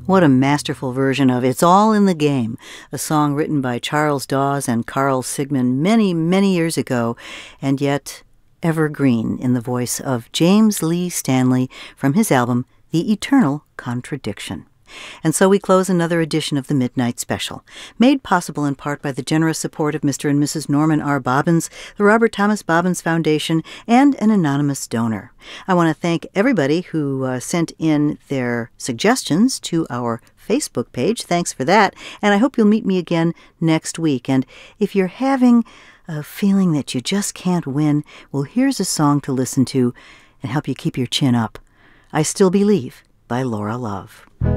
What a masterful version of It's All in the Game, a song written by Charles Dawes and Carl Sigman many, many years ago, and yet evergreen in the voice of James Lee Stanley from his album The Eternal Contradiction. And so we close another edition of the Midnight Special, made possible in part by the generous support of Mr. and Mrs. Norman R. Bobbins, the Robert Thomas Bobbins Foundation, and an anonymous donor. I want to thank everybody who sent in their suggestions to our Facebook page. Thanks for that, and I hope you'll meet me again next week. And if you're having a feeling that you just can't win, well, here's a song to listen to and help you keep your chin up. I Still Believe by Laura Love.